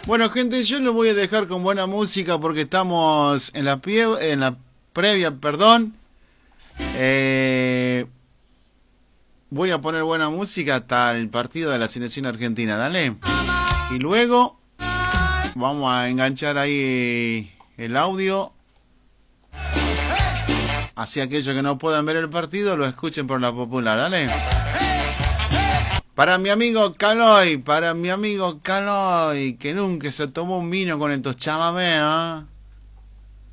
Bueno, gente, yo lo voy a dejar con buena música porque estamos en la previa, perdón. Voy a poner buena música hasta el partido de la selección argentina, dale. Y luego vamos a enganchar ahí el audio. Así aquellos que no puedan ver el partido lo escuchen por la popular, dale. Para mi amigo Caloy, que nunca se tomó un vino con estos chamamés, ¿eh?